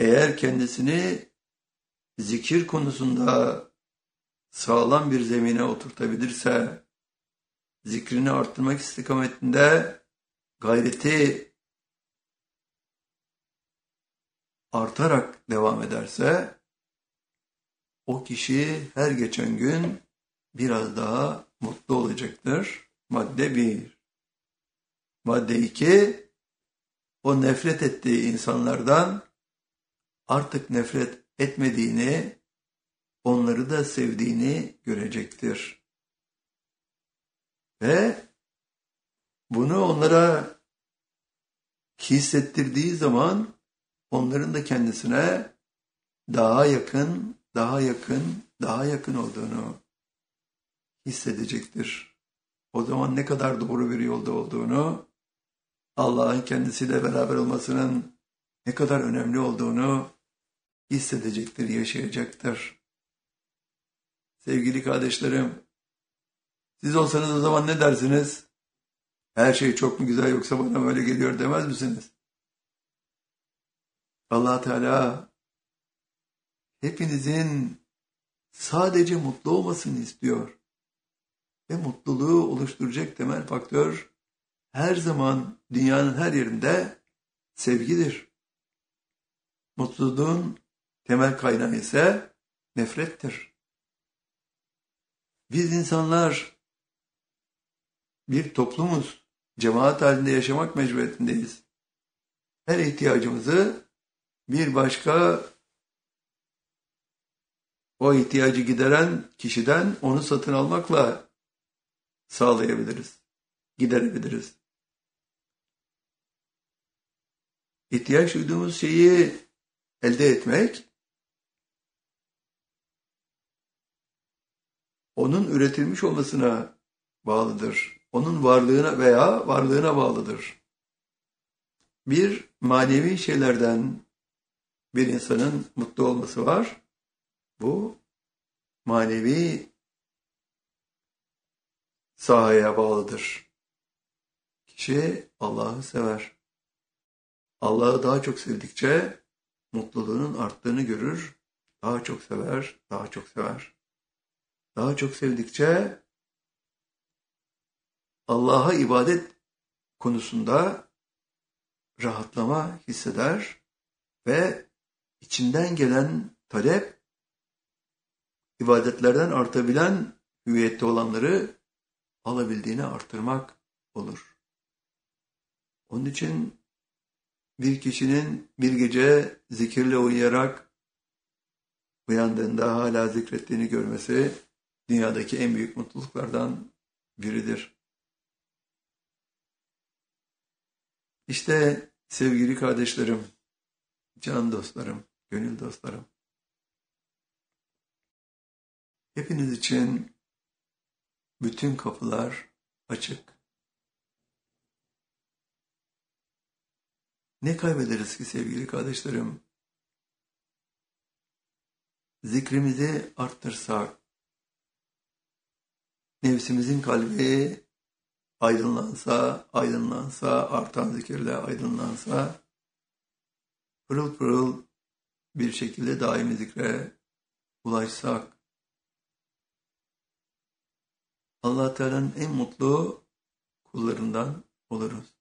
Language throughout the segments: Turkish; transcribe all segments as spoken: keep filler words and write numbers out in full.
eğer kendisini zikir konusunda sağlam bir zemine oturtabilirse, zikrini arttırmak istikametinde gayreti artarak devam ederse, o kişi her geçen gün biraz daha mutlu olacaktır. Madde bir. Madde iki, o nefret ettiği insanlardan artık nefret etmediğini, onları da sevdiğini görecektir. Ve bunu onlara hissettirdiği zaman onların da kendisine daha yakın, daha yakın, daha yakın olduğunu hissedecektir. O zaman ne kadar doğru bir yolda olduğunu, Allah'ın kendisiyle beraber olmasının ne kadar önemli olduğunu hissedecektir, yaşayacaktır. Sevgili kardeşlerim, siz olsanız o zaman ne dersiniz? Her şey çok mu güzel yoksa bana böyle geliyor demez misiniz? Allah Teala hepinizin sadece mutlu olmasını istiyor. Ve mutluluğu oluşturacak temel faktör her zaman dünyanın her yerinde sevgidir. Mutluluğun temel kaynağı ise nefrettir. Biz insanlar bir toplumuz, cemaat halinde yaşamak mecburiyetindeyiz. Her ihtiyacımızı bir başka o ihtiyacı gideren kişiden onu satın almakla sağlayabiliriz, giderebiliriz. İhtiyaç duyduğumuz şeyi elde etmek, onun üretilmiş olmasına bağlıdır. Onun varlığına veya varlığına bağlıdır. Bir manevi şeylerden bir insanın mutlu olması var. Bu manevi sahaya bağlıdır. Kişi Allah'ı sever. Allah'ı daha çok sevdikçe mutluluğunun arttığını görür. Daha çok sever, daha çok sever. Daha çok sevdikçe Allah'a ibadet konusunda rahatlama hisseder ve içinden gelen talep, ibadetlerden artabilen hüviyette olanları alabildiğini artırmak olur. Onun için bir kişinin bir gece zikirle uyuyarak uyandığında hala zikrettiğini görmesi dünyadaki en büyük mutluluklardan biridir. İşte sevgili kardeşlerim, can dostlarım, gönül dostlarım, hepiniz için bütün kapılar açık. Ne kaybederiz ki sevgili kardeşlerim? Zikrimizi arttırsak, nefsimizin kalbi aydınlansa, aydınlansa, artan zikirle aydınlansa, pırıl pırıl bir şekilde daimi zikre ulaşsak, Allah Teala'nın en mutlu kullarından oluruz.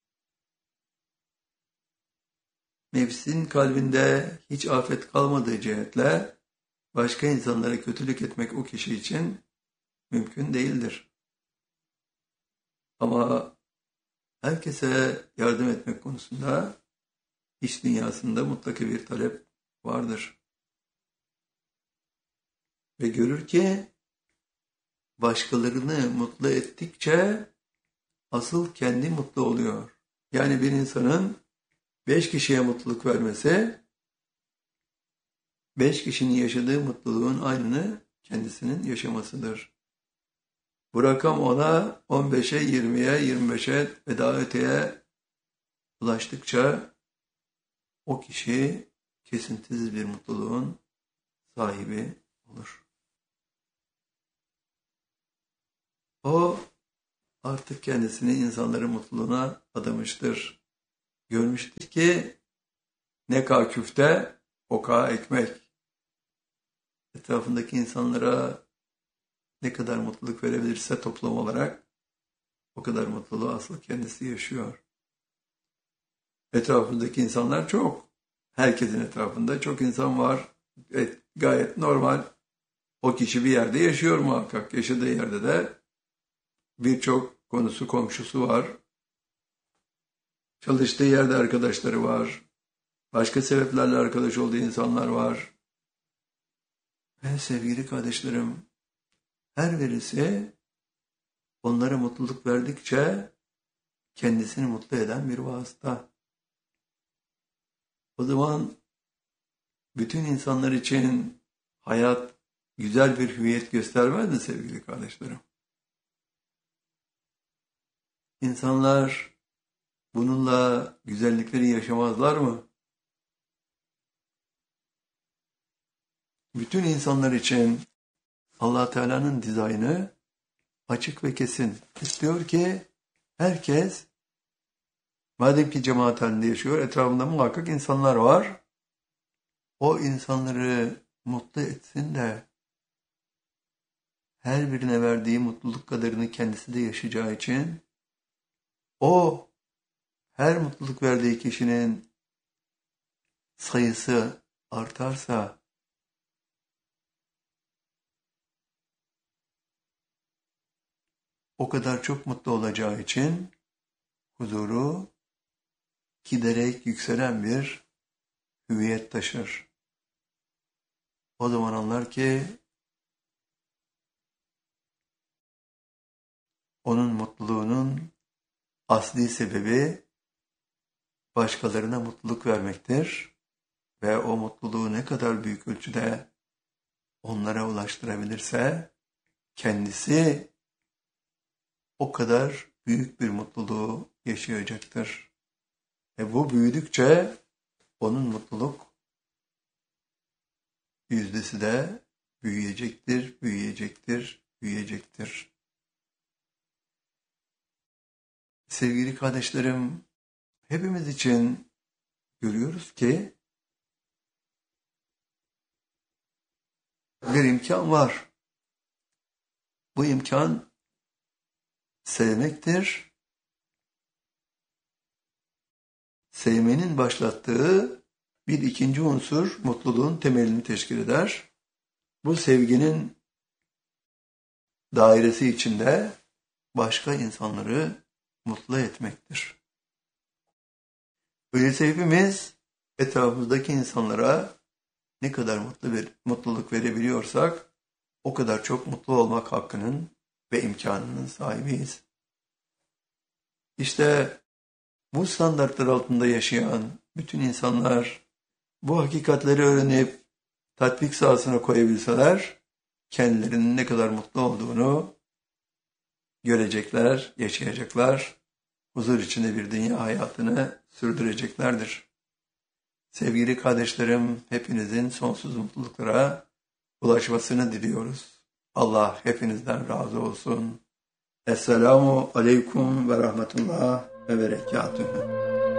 Nefsin kalbinde hiç afet kalmadığı cihetle başka insanlara kötülük etmek o kişi için mümkün değildir. Ama herkese yardım etmek konusunda iç dünyasında mutlaka bir talep vardır. Ve görür ki başkalarını mutlu ettikçe asıl kendi mutlu oluyor. Yani bir insanın beş kişiye mutluluk vermesi, beş kişinin yaşadığı mutluluğun aynını kendisinin yaşamasıdır. Bu rakam ona on beşe, yirmiye, yirmi beşe ve daha öteye ulaştıkça o kişi kesintisiz bir mutluluğun sahibi olur. O artık kendisini insanların mutluluğuna adamıştır. Görmüştür ki ne ka küfte, o ka ekmek. Etrafındaki insanlara ne kadar mutluluk verebilirse toplum olarak o kadar mutluluğu asıl kendisi yaşıyor. Etrafındaki insanlar çok. Herkesin etrafında çok insan var. Evet, gayet normal. O kişi bir yerde yaşıyor muhakkak. Yaşadığı yerde de birçok konusu, komşusu var. Çalıştığı yerde arkadaşları var. Başka sebeplerle arkadaş olduğu insanlar var. Ve sevgili kardeşlerim, her birisi onlara mutluluk verdikçe kendisini mutlu eden bir vasıta. O zaman bütün insanlar için hayat güzel bir hüviyet göstermez mi sevgili kardeşlerim? İnsanlar bununla güzellikleri yaşamazlar mı? Bütün insanlar için Allah Teala'nın dizaynı açık ve kesin. İstiyor ki herkes, madem ki cemaat halinde yaşıyor, etrafında muhakkak insanlar var. O insanları mutlu etsin de her birine verdiği mutluluk kadarını kendisi de yaşayacağı için o her mutluluk verdiği kişinin sayısı artarsa o kadar çok mutlu olacağı için huzuru giderek yükselen bir hüviyet taşır. O zaman anlar ki onun mutluluğunun asli sebebi başkalarına mutluluk vermektir ve o mutluluğu ne kadar büyük ölçüde onlara ulaştırabilirse kendisi o kadar büyük bir mutluluğu yaşayacaktır. Ve bu büyüdükçe onun mutluluk yüzdesi de büyüyecektir, büyüyecektir, büyüyecektir. Sevgili kardeşlerim, hepimiz için görüyoruz ki bir imkan var. Bu imkan sevmektir. Sevmenin başlattığı bir ikinci unsur mutluluğun temelini teşkil eder. Bu sevginin dairesi içinde başka insanları mutlu etmektir. Öyleyse hepimiz etrafımızdaki insanlara ne kadar mutlu bir mutluluk verebiliyorsak o kadar çok mutlu olmak hakkının ve imkanının sahibiyiz. İşte bu standartlar altında yaşayan bütün insanlar bu hakikatleri öğrenip tatbik sahasına koyabilseler kendilerinin ne kadar mutlu olduğunu görecekler, yaşayacaklar, huzur içinde bir dünya hayatını sürdüreceklerdir. Sevgili kardeşlerim, hepinizin sonsuz mutluluklara ulaşmasını diliyoruz. Allah hepinizden razı olsun. Esselamu aleyküm ve rahmetullah ve berekatühü.